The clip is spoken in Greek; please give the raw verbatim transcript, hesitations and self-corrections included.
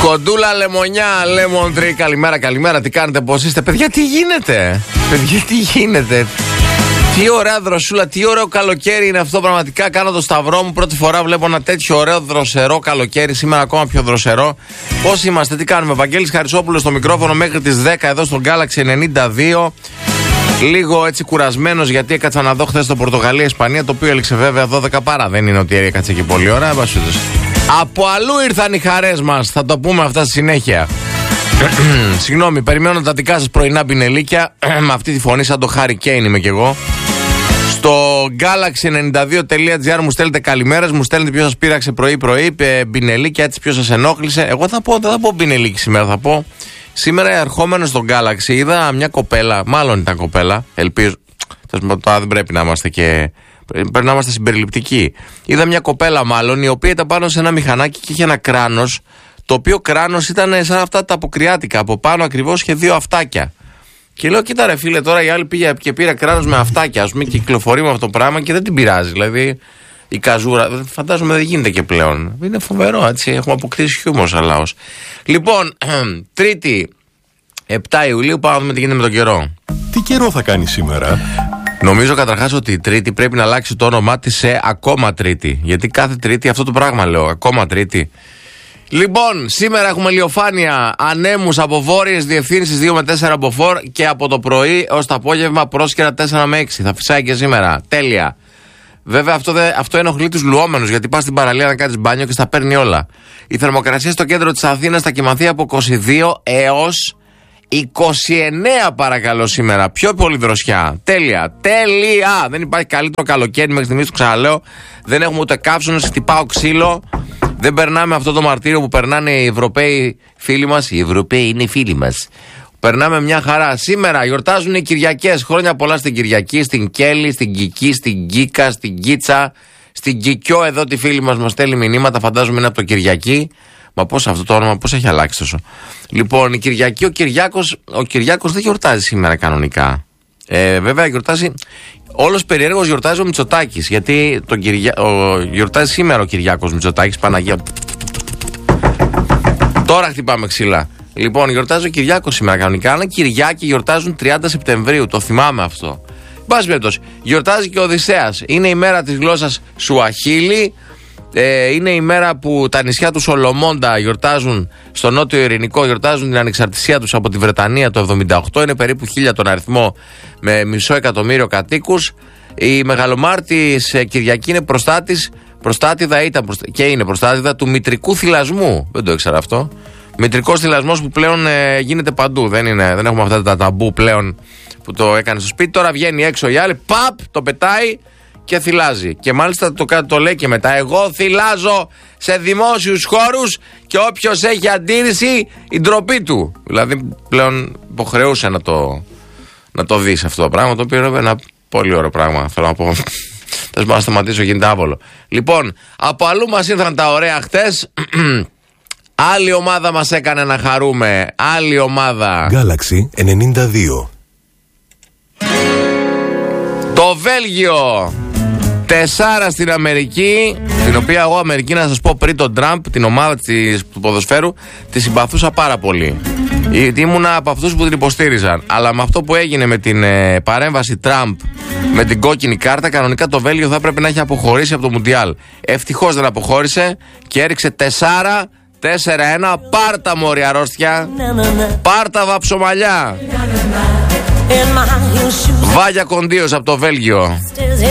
Κοντούλα Λεμονιά, Lemon Tree, καλημέρα, καλημέρα. Τι κάνετε, πώς είστε, παιδιά, τι γίνεται, παιδιά, τι γίνεται. Τι ωραία δροσούλα, τι ωραίο καλοκαίρι είναι αυτό. Πραγματικά κάνω το σταυρό μου. Πρώτη φορά βλέπω ένα τέτοιο ωραίο δροσερό καλοκαίρι. Σήμερα ακόμα πιο δροσερό. Πώς είμαστε, τι κάνουμε. Βαγγέλης Χαρισόπουλος στο μικρόφωνο μέχρι τις δέκα εδώ στον Galaxy ενενήντα δύο. Λίγο έτσι κουρασμένος γιατί έκατσα να δω χθες το Πορτογαλία-Ισπανία. Το οποίο έληξε βέβαια δώδεκα παρά. Δεν είναι ότι έκατσε και πολύ ώρα. Από αλλού ήρθαν οι χαρές μας. Θα το πούμε αυτά στη συνέχεια. Συγγνώμη, περιμένω τα δικά σας πρωινά μπινελίκια. Με αυτή τη φωνή, σαν το Harry Kane είμαι κι εγώ. Στο galaxy ενενήντα δύο τελεία τζι άρ μου στέλνετε καλημέρες, μου στέλνετε ποιος σας πείραξε πρωί-πρωί, μπινελίκια, έτσι ποιος σας ενόχλησε. Εγώ θα πω, δεν θα πω μπινελίκι σήμερα, θα πω. Σήμερα ερχόμενος στο Galaxy είδα μια κοπέλα, μάλλον ήταν κοπέλα, ελπίζω. Τώρα δεν πρέπει να είμαστε και. Πρέπει να είμαστε συμπεριληπτικοί. Είδα μια κοπέλα, μάλλον, η οποία ήταν πάνω σε ένα μηχανάκι και είχε ένα κράνος. Το οποίο κράνος ήταν σαν αυτά τα αποκριάτικα. Από πάνω ακριβώς είχε δύο αυτάκια. Και λέω, κοίτα ρε φίλε, τώρα η άλλη πήγε και πήρε κράνος με αυτάκια. Ας πούμε, και κυκλοφορεί με αυτό το πράγμα και δεν την πειράζει. Δηλαδή η καζούρα, φαντάζομαι δεν γίνεται και πλέον. Είναι φοβερό, έτσι. Έχουμε αποκτήσει χιούμορ σαν λαός. Λοιπόν, Τρίτη, επτά Ιουλίου, πάμε να δούμε τι γίνεται με τον καιρό. Τι καιρό θα κάνει σήμερα? Νομίζω καταρχάς ότι η Τρίτη πρέπει να αλλάξει το όνομά της σε ακόμα Τρίτη. Γιατί κάθε Τρίτη αυτό το πράγμα λέω, ακόμα Τρίτη. Λοιπόν, σήμερα έχουμε ηλιοφάνεια, ανέμους από βόρειες διευθύνσεις δύο με τέσσερα από φορ και από το πρωί ως το απόγευμα πρόσκαιρα τέσσερα με έξι. Θα φυσάει και σήμερα. Τέλεια. Βέβαια αυτό, δε, αυτό ενοχλεί τους λουόμενους γιατί πας στην παραλία να κάνεις μπάνιο και στα παίρνει όλα. Η θερμοκρασία στο κέντρο της Αθήνας θα κοιμαθεί από είκοσι δύο έως είκοσι εννέα παρακαλώ σήμερα. Πιο πολύ δροσιά. Τέλεια. Τέλεια. Δεν υπάρχει καλύτερο καλοκαίρι μέχρι στιγμής, το ξαναλέω. Δεν έχουμε ούτε καύσωνες, χτυπάω ξύλο. Δεν περνάμε αυτό το μαρτύριο που περνάνε οι Ευρωπαίοι φίλοι μας. Οι Ευρωπαίοι είναι οι φίλοι μας. Περνάμε μια χαρά. Σήμερα γιορτάζουν οι Κυριακές. Χρόνια πολλά στην Κυριακή, στην Κέλη, στην Κική, στην Κίκα, στην Κίτσα, στην Κικιό. Εδώ τη φίλη μας μας στέλνει μηνύματα. Φαντάζομαι είναι από το Κυριακή. Μα πώς αυτό το όνομα, πώς έχει αλλάξει τόσο. Λοιπόν, η Κυριακή, ο Κυριάκος, ο Κυριάκος δεν γιορτάζει σήμερα κανονικά. Ε, βέβαια γιορτάζει. Όλος περιέργως γιορτάζει ο Μητσοτάκης. Γιατί τον Κυριά... ο... γιορτάζει σήμερα ο Κυριάκος Μητσοτάκης, Παναγία. Τώρα χτυπάμε ξύλα. Λοιπόν, γιορτάζει ο Κυριάκος σήμερα κανονικά. Αλλά Κυριάκοι γιορτάζουν τριάντα Σεπτεμβρίου. Το θυμάμαι αυτό. Πάση περιπτώσει, γιορτάζει και ο Οδυσσέας. Είναι η μέρα της γλώσσας Σουαχίλι. Ε, είναι η μέρα που τα νησιά του Σολομόντα γιορτάζουν, στο νότιο Ειρηνικό γιορτάζουν την ανεξαρτησία τους από τη Βρετανία το εβδομήντα οκτώ. Είναι περίπου χίλια τον αριθμό με μισό εκατομμύριο κατοίκους. Η Μεγαλομάρτης Κυριακή είναι προστάτης, προστάτηδα ήταν προστα... και είναι προστάτηδα του μητρικού θυλασμού. Δεν το ήξερα αυτό. Μητρικός θυλασμός που πλέον ε, γίνεται παντού. Δεν, είναι, δεν έχουμε αυτά τα ταμπού πλέον που το έκανε στο σπίτι. Τώρα βγαίνει έξω η άλλη, παπ, το πετάει και θυλάζει. Και μάλιστα το, το λέει και μετά. Εγώ θυλάζω σε δημόσιους χώρους και όποιος έχει αντίρρηση η ντροπή του. Δηλαδή πλέον υποχρεούσε να το, να το δεις αυτό το πράγμα. Το οποίο είναι ένα πολύ ωραίο πράγμα. Θέλω να πω. Θα να σταματήσω, γίνεται άβολο. Λοιπόν, από αλλού μας ήρθαν τα ωραία χτες. Άλλη ομάδα μας έκανε να χαρούμε. Άλλη ομάδα. Galaxy ενενήντα δύο. Το Βέλγιο. Τεσσάρα στην Αμερική, την οποία εγώ Αμερική να σας πω πριν τον Τραμπ, την ομάδα της, του ποδοσφαίρου, τη συμπαθούσα πάρα πολύ. Ήμουνα από αυτούς που την υποστήριζαν. Αλλά με αυτό που έγινε με την ε, παρέμβαση Τραμπ, με την κόκκινη κάρτα, κανονικά το Βέλγιο θα έπρεπε να έχει αποχωρήσει από το Μουντιάλ. Ευτυχώς δεν αποχώρησε και έριξε τεσσάρα, τέσσερα ένα. Πάρτα μωρή αρρώστια, πάρτα βαψομαλιά. Βάγια Κοντίος από το Βέλγιο.